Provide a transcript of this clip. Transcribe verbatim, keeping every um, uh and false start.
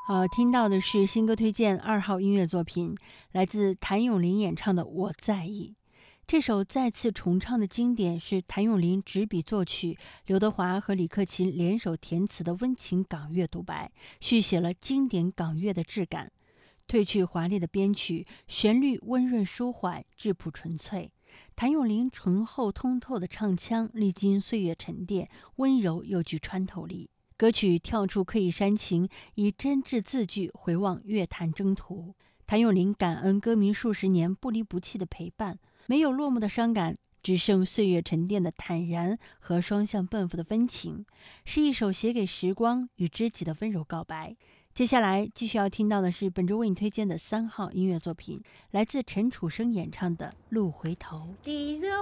好，听到的是新歌推荐二号音乐作品，来自谭咏麟演唱的《我在意》。这首再次重唱的经典是谭咏麟执笔作曲，刘德华和李克勤联手填词的温情港乐独白，续写了经典港乐的质感。褪去华丽的编曲，旋律温润舒缓，质朴纯粹。谭咏麟醇厚通透的唱腔，历经岁月沉淀，温柔又具穿透力。歌曲跳出刻意煽情，以真挚字句回望乐坛征途。谭咏麟感恩歌迷数十年不离不弃的陪伴，没有落寞的伤感，只剩岁月沉淀的坦然和双向奔赴的温情，是一首写给时光与知己的温柔告白。接下来继续要听到的是本周为你推荐的三号音乐作品，来自陈楚生演唱的《路回头》。